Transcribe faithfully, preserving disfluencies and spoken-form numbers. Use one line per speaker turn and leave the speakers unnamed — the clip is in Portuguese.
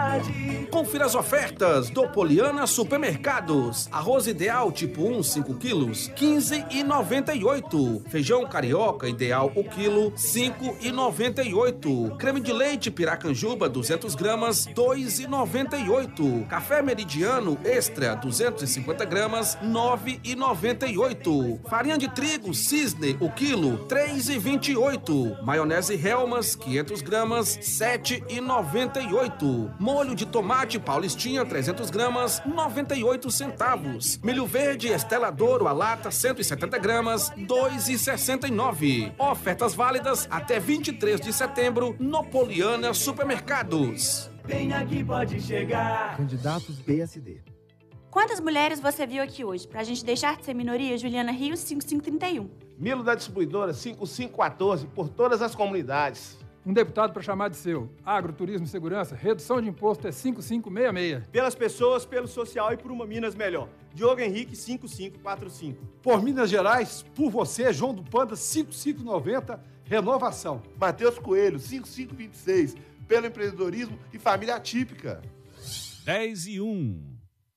Confira as ofertas do Poliana Supermercados. Arroz Ideal tipo um, cinco quilos, quinze reais e noventa e oito centavos. Feijão carioca Ideal o quilo, cinco reais e noventa e oito centavos. Creme de leite Piracanjuba duzentas gramas, dois reais e noventa e oito centavos. Café Meridiano Extra duzentas e cinquenta gramas, nove reais e noventa e oito centavos. Farinha de trigo Cisne o quilo, três reais e vinte e oito centavos. Maionese Helmas quinhentas gramas, sete reais e noventa e oito centavos. Molho de tomate Paulistinha trezentas gramas, noventa e oito centavos. Milho verde Estela Douro a lata cento e setenta gramas, dois reais e sessenta e nove centavos. Ofertas válidas até vinte e três de setembro no Poliana Supermercados.
Vem aqui, pode chegar.
Candidatos B S D.
Quantas mulheres você viu aqui hoje? Pra gente deixar de ser minoria, Juliana Rios, cinco cinco trinta e um.
Milo da Distribuidora, cinco cinco quatorze, por todas as comunidades.
Um deputado para chamar de seu. Agro, turismo e segurança, redução de imposto é cinco cinco seis seis.
Pelas pessoas, pelo social e por uma Minas melhor. Diogo Henrique, cinco cinco quatro cinco.
Por Minas Gerais, por você, João do Panda, cinco cinco noventa, renovação.
Matheus Coelho, cinco cinco vinte e seis, pelo empreendedorismo e família atípica.
dez e um.